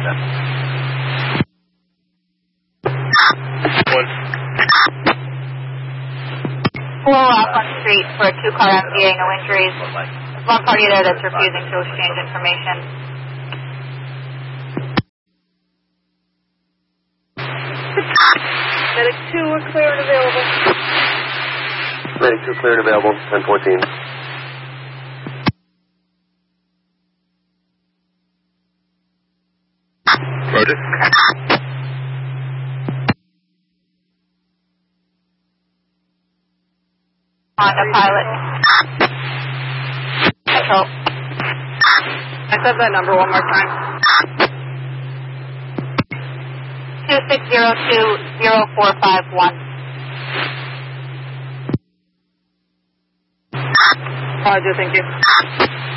Pull off on street for a 2-car MVA, no injuries. There's one party there that's refusing to exchange information. Medic 2, we're clear and available. Medic 2 clear and available, 1014. Roger. Honda Pilot. Control. I said that number one more time. 2602-0451. Roger, thank you.